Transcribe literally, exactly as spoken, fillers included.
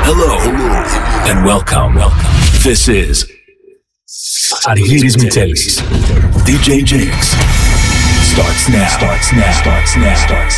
Hello, and welcome. Welcome. This is Argyris Mitelis. D J Jinx starts now. Starts now. Starts now. Starts